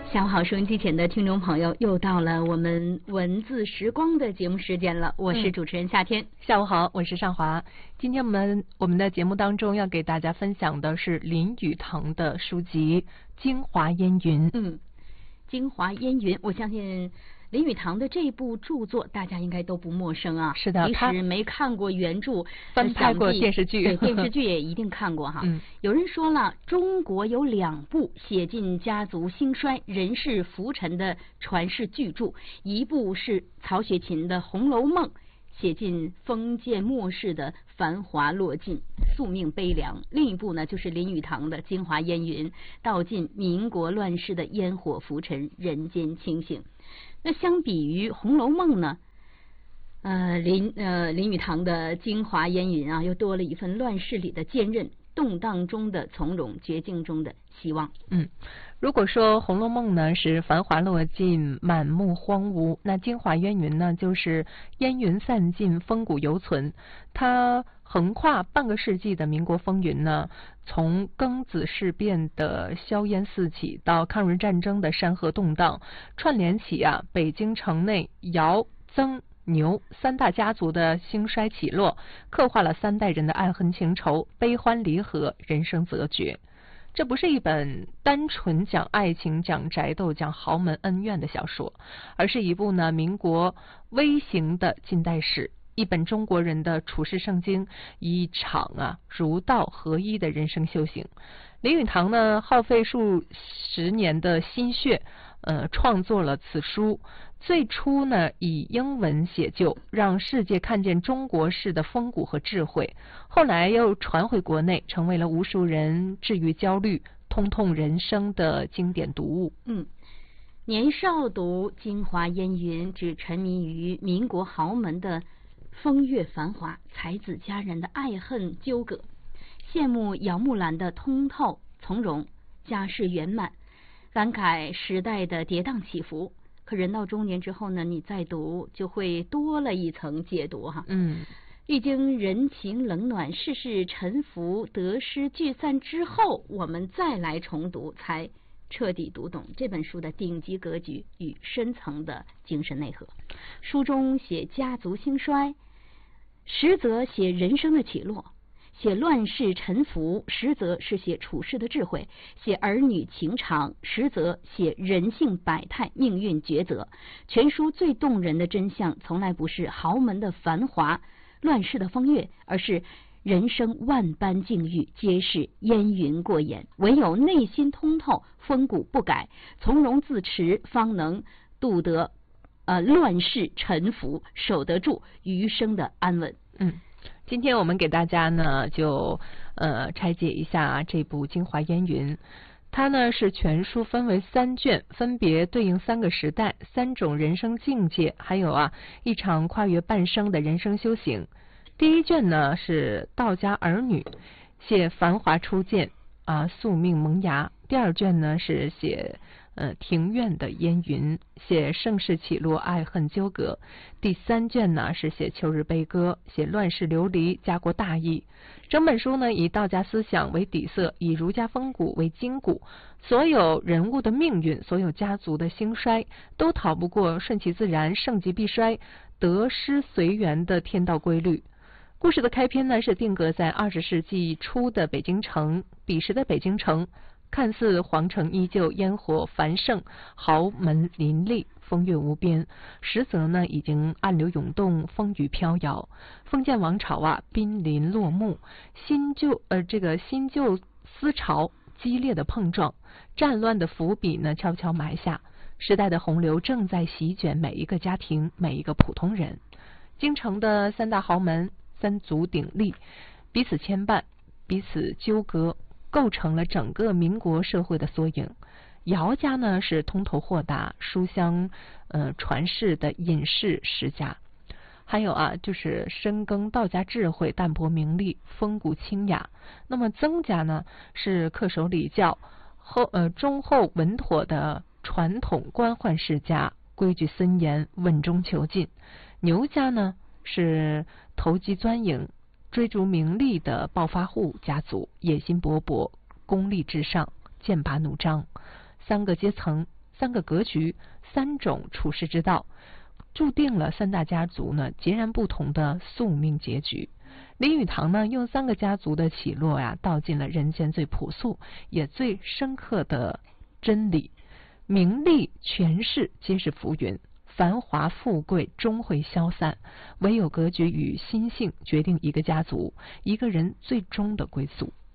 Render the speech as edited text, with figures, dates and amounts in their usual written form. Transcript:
下午好，收音机前的听众朋友，又到了我们文字时光的节目时间了，我是主持人夏天。 下午好，我是尚华。今天我们的节目当中要给大家分享的是林语堂的书籍《京华烟云》。 京华烟云，我相信林语堂的这部著作大家应该都不陌生啊。 是的， 即使没看过原著， 翻拍过电视剧， 对电视剧也一定看过哈。有人说了，中国有2部写尽家族兴衰、人世浮沉的传世巨著，一部是曹雪芹的《红楼梦》，写尽封建末世的繁华落尽、宿命悲凉；另一部呢，就是林语堂的《京华烟云》，道尽民国乱世的烟火浮沉、人间清醒。那相比于《红楼梦》呢，林语堂的《京华烟云》啊，又多了一份乱世里的坚韧、动荡中的从容、绝境中的希望。 如果说《红楼梦》呢是繁华落尽、满目荒芜，那《京华烟云》呢就是烟云散尽、风骨犹存。它横跨半个世纪的民国风云呢，从庚子事变的硝烟四起到抗日战争的山河动荡，串联起北京城内姚、曾、牛3大家族的兴衰起落，刻画了3代人的爱恨情仇、悲欢离合、人生择绝。这不是一本单纯讲爱情、讲宅斗、讲豪门恩怨的小说，而是一部民国微型的近代史，一本中国人的处世圣经，一场儒道合一的人生修行。林语堂呢耗费数十年的心血创作了此书，最初呢以英文写就，让世界看见中国式的风骨和智慧，后来又传回国内，成为了无数人治愈焦虑、通透人生的经典读物。 年少读《京华烟云》，只沉迷于民国豪门的风月繁华、才子佳人的爱恨纠葛，羡慕姚木兰的通透从容、家世圆满，感慨时代的跌宕起伏。可人到中年之后呢，你再读就会多了一层解读哈。历经人情冷暖、世事沉浮、得失聚散之后，我们再来重读，才彻底读懂这本书的顶级格局与深层的精神内核。书中写家族兴衰，实则写人生的起落；写乱世沉浮，实则是写处世的智慧；写儿女情长，实则写人性百态、命运抉择。全书最动人的真相，从来不是豪门的繁华、乱世的风月，而是人生万般境遇，皆是烟云过眼。唯有内心通透、风骨不改、从容自持，方能度得乱世沉浮，守得住余生的安稳。 今天我们给大家呢就拆解一下这部《京华烟云》。它呢是全书分为3卷，分别对应3个时代、3种人生境界，还有一场跨越半生的人生修行。第1卷呢是道家儿女，写繁华初见宿命萌芽。第2卷呢是写庭院的烟云，写盛世起落、爱恨纠葛。第3卷呢是写秋日悲歌，写乱世流离、家国大义。整本书呢以道家思想为底色，以儒家风骨为筋骨，所有人物的命运、所有家族的兴衰，都逃不过顺其自然、盛极必衰、得失随缘的天道规律。故事的开篇呢是定格在20世纪初的北京城。彼时的北京城看似皇城依旧，烟火繁盛，豪门林立，风月无边，实则呢已经暗流涌动，风雨飘摇。封建王朝濒临落幕，新旧思潮激烈的碰撞，战乱的伏笔呢悄悄埋下。时代的洪流正在席卷每一个家庭，每一个普通人。京城的3大豪门3足鼎立，彼此牵绊，彼此纠葛，构成了整个民国社会的缩影。姚家呢是通透豁达、书香传世的隐士世家，还有就是深耕道家智慧、淡泊名利、风骨清雅。那么曾家呢是恪守礼教、忠厚稳妥的传统官宦世家，规矩森严、稳中求进。牛家呢是投机钻营、追逐名利的暴发户家族，野心勃勃，功利至上，剑拔弩张。3个阶层三个格局、三种处世之道，注定了三大家族呢截然不同的宿命结局。林语堂呢用三个家族的起落呀，道尽了人间最朴素也最深刻的真理：名利权势皆是浮云，繁华富贵终会消散，唯有格局与心性决定一个家族、一个人最终的归宿。